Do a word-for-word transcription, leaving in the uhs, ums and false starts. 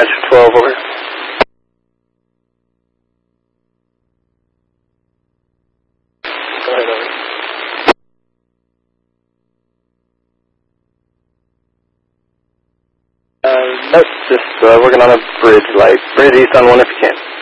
Nashville twelve, over. Go ahead, over. Uh, nope, just uh, working on a bridge light. Bridge east on one if you can.